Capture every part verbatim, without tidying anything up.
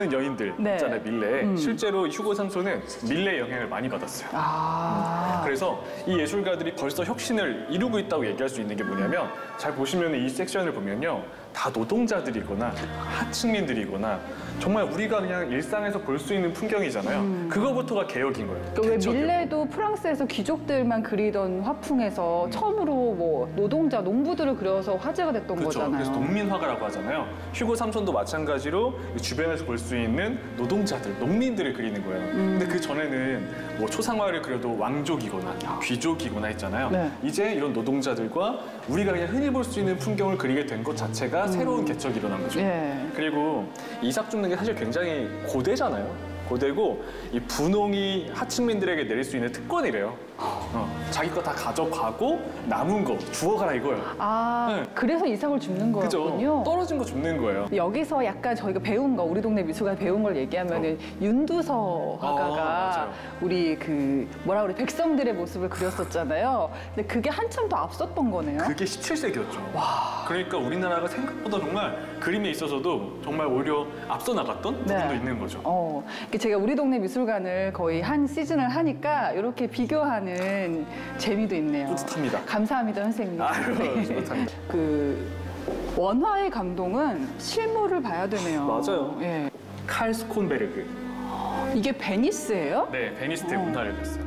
연인들 네. 있잖아요, 밀레. 음. 실제로 휴고 삼손은 밀레 영향을 많이 받았어요. 아. 그래서 이 예술가들이 벌써 혁신을 이루고 있다고 얘기할 수 있는 게 뭐냐면, 잘 보시면 이 섹션을 보면요, 다 노동자들이거나 하층민들이거나 정말 우리가 그냥 일상에서 볼 수 있는 풍경이잖아요. 음. 그거부터가 개혁인 거예요. 그러니까 왜 개척이요. 밀레도 프랑스에서 귀족들만 그리던 화풍에서 음. 처음으로 뭐 노동자, 농부들을 그려서 화제가 됐던 그렇죠. 거잖아요. 그래서 농민화가라고 하잖아요. 휴고 삼손도 마찬가지로 주변에서 볼 수 있는 노동자들, 농민들을 그리는 거예요. 음. 근데 그 전에는 뭐 초상화를 그려도 왕족이거나 귀족이거나 했잖아요. 네. 이제 이런 노동자들과 우리가 그냥 흔히 볼 수 있는 풍경을 그리게 된 것 자체가 새로운 개척이 일어난 거죠. 예. 그리고 이삭 줍는 게 사실 굉장히 고대잖아요. 고대고 이 분홍이 하층민들에게 내릴 수 있는 특권이래요. 어, 자기 거 다 가져가고 남은 거 주워가라 이거예요. 아, 네. 그래서 이삭을 줍는 그죠? 거였군요. 떨어진 거 줍는 거예요. 여기서 약간 저희가 배운 거, 우리 동네 미술관 배운 걸 얘기하면은 윤두서 화가가 어, 맞아요. 우리 그 뭐라 그래 백성들의 모습을 그렸었잖아요. 근데 그게 한참 더 앞섰던 거네요. 그게 십칠 세기였죠. 그러니까 우리나라가 생각보다 정말 그림에 있어서도 정말 오히려 앞서 나갔던 네. 부분도 있는 거죠. 어, 이렇게 제가 우리 동네 미술관을 거의 한 시즌을 하니까 이렇게 비교하는 재미도 있네요. 뿌듯합니다. 감사합니다, 선생님. 아유, 뿌듯합니다. 그 원화의 감동은 실물을 봐야 되네요. 맞아요. 예. 칼 스콘베르그. 이게 베니스예요? 네, 베니스의 어. 문화를 그렸어요.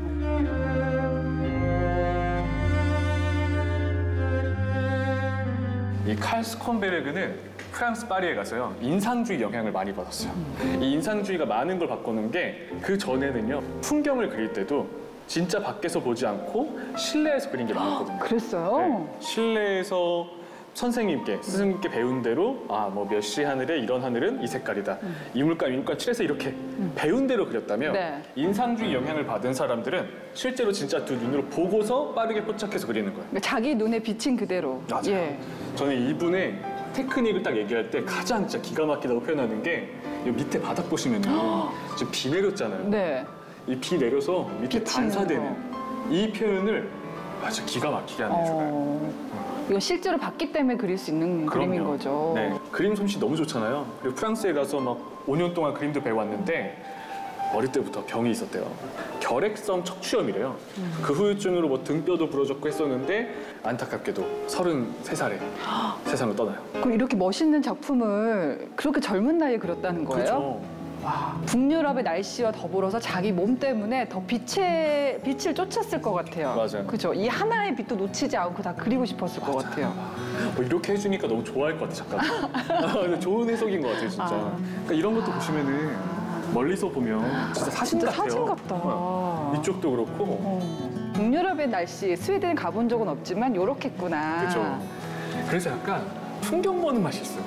이 칼 스콘베르그는 프랑스 파리에 가서요, 인상주의 영향을 많이 받았어요. 이 인상주의가 많은 걸 바꾸는 게, 그 전에는요, 풍경을 그릴 때도 진짜 밖에서 보지 않고 실내에서 그린 게 많았거든요. 그랬어요? 네, 실내에서 선생님께, 스승님께 배운 대로, 아, 뭐 몇 시 하늘에 이런 하늘은 이 색깔이다. 이 물감, 이 물감 칠해서 이렇게 배운 대로 그렸다면, 네. 인상주의 영향을 받은 사람들은 실제로 진짜 두 눈으로 보고서 빠르게 포착해서 그리는 거예요. 그러니까 자기 눈에 비친 그대로. 맞아요. 예. 저는 이분의 테크닉을 딱 얘기할 때 가장 진짜 기가 막히다고 표현하는 게, 이 밑에 바닥 보시면요, 지금 비 내렸잖아요. 네. 이 비 내려서 밑에 비치는 반사되는 이 표현을 아주 기가 막히게 하는 예술가예요. 어, 이거 실제로 봤기 때문에 그릴 수 있는 그림인 거죠. 네, 그림 솜씨 너무 좋잖아요. 그리고 프랑스에 가서 막 오 년 동안 그림도 배워왔는데 어릴 때부터 병이 있었대요. 결핵성 척추염이래요. 음. 그 후유증으로 뭐 등뼈도 부러졌고 했었는데, 안타깝게도 서른세 살에 세상을 떠나요. 그럼 이렇게 멋있는 작품을 그렇게 젊은 나이에 그렸다는 거예요? 그렇죠. 와, 북유럽의 날씨와 더불어서 자기 몸 때문에 더 빛의, 빛을 쫓았을 것 같아요. 맞아요. 그죠? 이 하나의 빛도 놓치지 않고 다 그리고 싶었을 것 같아요. 뭐 이렇게 해주니까 너무 좋아할 것 같아, 잠깐. 좋은 해석인 것 같아요, 진짜. 아. 그러니까 이런 것도 보시면은 멀리서 보면 진짜 사진 진짜 같아요. 사진 같다. 어, 이쪽도 그렇고. 어. 북유럽의 날씨, 스웨덴 가본 적은 없지만 요렇겠구나. 그렇죠. 그래서 약간 풍경 보는 맛이 있어요.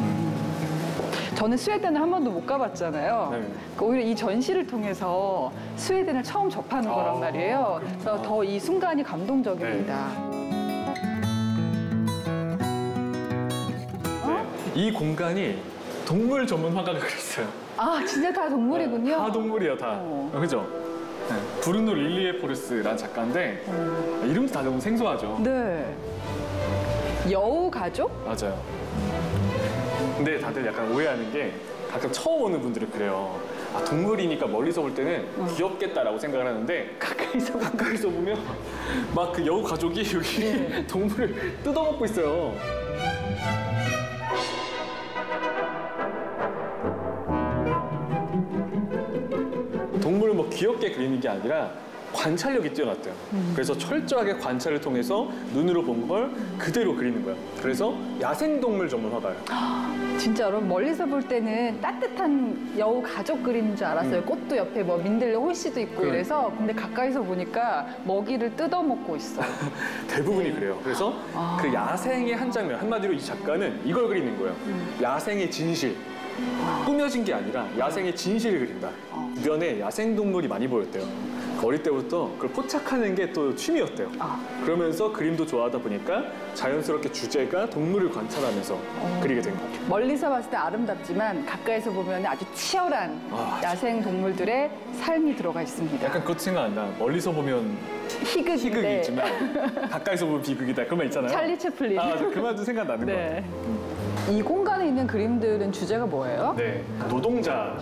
저는 스웨덴을 한 번도 못 가봤잖아요. 네. 그러니까 오히려 이 전시를 통해서 스웨덴을 처음 접하는 아, 거란 말이에요. 그렇구나. 그래서 더 이 순간이 감동적입니다. 네. 이 공간이 동물 전문 화가가 그렸어요. 아, 진짜 다 동물이군요. 다 동물이에요, 다. 어. 어, 그죠? 네. 브루노 릴리에포르스라는 작가인데, 이름도 다 너무 생소하죠? 네. 여우 가족? 맞아요. 근데 다들 약간 오해하는 게, 가끔 처음 오는 분들은 그래요. 아, 동물이니까 멀리서 볼 때는 귀엽겠다라고 생각을 하는데, 가까이서 보면. 가까이서 보면 막 그 여우 가족이 여기 네. 동물을 뜯어먹고 있어요. 동물을 뭐 귀엽게 그리는 게 아니라 관찰력이 뛰어났대요. 그래서 철저하게 관찰을 통해서 눈으로 본 걸 그대로 그리는 거예요. 그래서 야생동물 전문 화가예요. 진짜로 멀리서 볼 때는 따뜻한 여우 가족 그림인 줄 알았어요. 음. 꽃도 옆에 뭐 민들레 홀씨도 있고 그래. 이래서. 근데 가까이서 보니까 먹이를 뜯어먹고 있어. 대부분이 그래요. 그래서 아. 그 야생의 한 장면, 한마디로 이 작가는 이걸 그리는 거예요. 야생의 진실. 꾸며진 게 아니라 야생의 진실을 그린다. 주변에 야생동물이 많이 보였대요. 어릴 때부터 그걸 포착하는 게 또 취미였대요. 아. 그러면서 그림도 좋아하다 보니까 자연스럽게 주제가 동물을 관찰하면서 그리게 된 거예요. 멀리서 봤을 때 아름답지만 가까이서 보면 아주 치열한 아, 야생 동물들의 삶이 들어가 있습니다. 약간 그것도 생각난다. 멀리서 보면 희극인데. 희극이지만 가까이서 보면 비극이다. 그런 말 있잖아요. 찰리 채플린. 아, 맞아. 그 말도 생각나는 네. 것 같아요. 이 공간에 있는 그림들은 주제가 뭐예요? 네, 노동자